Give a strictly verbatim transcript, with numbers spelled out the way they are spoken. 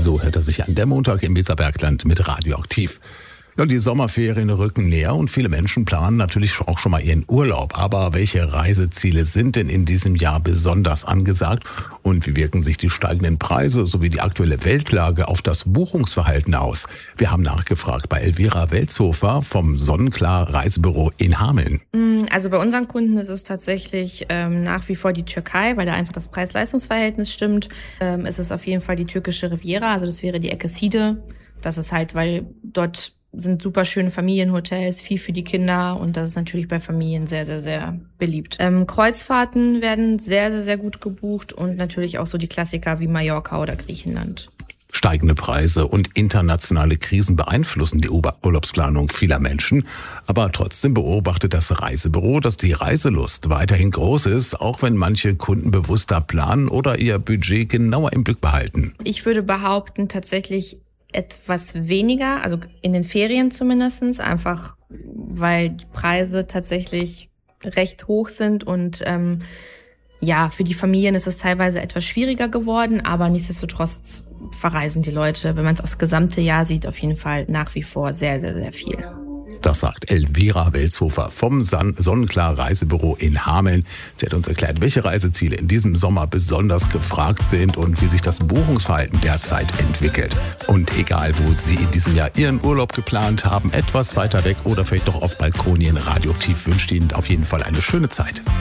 So hört er sich an der Montag im Weserbergland mit Radioaktiv. Ja, die Sommerferien rücken näher und viele Menschen planen natürlich auch schon mal ihren Urlaub. Aber welche Reiseziele sind denn in diesem Jahr besonders angesagt? Und wie wirken sich die steigenden Preise sowie die aktuelle Weltlage auf das Buchungsverhalten aus? Wir haben nachgefragt bei Elvira Welzhofer vom Sonnenklar Reisebüro in Hameln. Also bei unseren Kunden ist es tatsächlich ähm, nach wie vor die Türkei, weil da einfach das Preis-Leistungs-Verhältnis stimmt. Ähm, es ist auf jeden Fall die türkische Riviera, also das wäre die Ecke Side. Das ist halt, weil dort sind super schöne Familienhotels, viel für die Kinder und das ist natürlich bei Familien sehr, sehr, sehr beliebt. Ähm, Kreuzfahrten werden sehr, sehr, sehr gut gebucht und natürlich auch so die Klassiker wie Mallorca oder Griechenland. Steigende Preise und internationale Krisen beeinflussen die Urlaubsplanung vieler Menschen. Aber trotzdem beobachtet das Reisebüro, dass die Reiselust weiterhin groß ist, auch wenn manche Kunden bewusster planen oder ihr Budget genauer im Blick behalten. Ich würde behaupten, tatsächlich etwas weniger, also in den Ferien zumindest, einfach weil die Preise tatsächlich recht hoch sind und ähm, ja, für die Familien ist es teilweise etwas schwieriger geworden, aber nichtsdestotrotz verreisen die Leute, wenn man es aufs gesamte Jahr sieht, auf jeden Fall nach wie vor sehr, sehr, sehr viel. Das sagt Elvira Welzhofer vom Sonnenklar Reisebüro in Hameln. Sie hat uns erklärt, welche Reiseziele in diesem Sommer besonders gefragt sind und wie sich das Buchungsverhalten derzeit entwickelt. Und egal, wo Sie in diesem Jahr Ihren Urlaub geplant haben, etwas weiter weg oder vielleicht doch auf Balkonien, Radioaktiv wünscht Ihnen auf jeden Fall eine schöne Zeit.